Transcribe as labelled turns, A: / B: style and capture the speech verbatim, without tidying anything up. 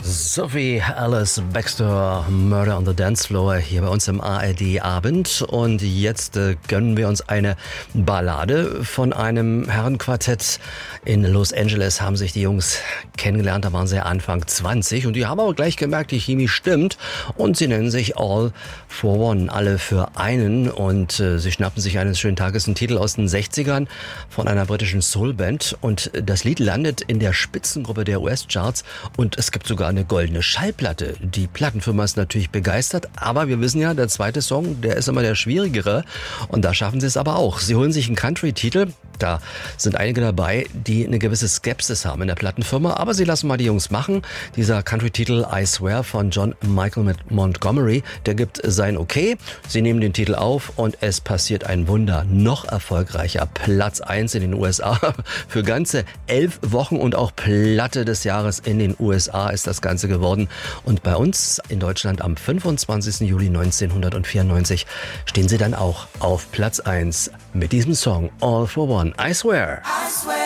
A: Sophie Alice Baxter, Murder on the Dance Floor, hier bei uns im A R D-Abend. Und jetzt äh, gönnen wir uns eine Ballade von einem Herrenquartett. In Los Angeles haben sich die Jungs kennengelernt, da waren sie Anfang zwanzig. Und die haben aber gleich gemerkt, die Chemie stimmt. Und sie nennen sich All for One, alle für einen. Und äh, sie schnappen sich eines schönen Tages einen Titel aus den sechzigern von einer britischen Soulband. Und das Lied landet in der Spitzengruppe der U S-Charts. Und es gibt sogar eine goldene Schallplatte. Die Plattenfirma ist natürlich begeistert, aber wir wissen ja, der zweite Song, der ist immer der schwierigere und da schaffen sie es aber auch. Sie holen sich einen Country-Titel, da sind einige dabei, die eine gewisse Skepsis haben in der Plattenfirma, aber sie lassen mal die Jungs machen. Dieser Country-Titel I Swear von John Michael Montgomery, der gibt sein Okay. Sie nehmen den Titel auf und es passiert ein Wunder. Noch erfolgreicher. Platz eins in den U S A für ganze elf Wochen und auch Platte des Jahres in den U S A ist das Ganze geworden. Und bei uns in Deutschland am fünfundzwanzigsten Juli neunzehnhundertvierundneunzig stehen sie dann auch auf Platz eins mit diesem Song All for One. I Swear.
B: I swear.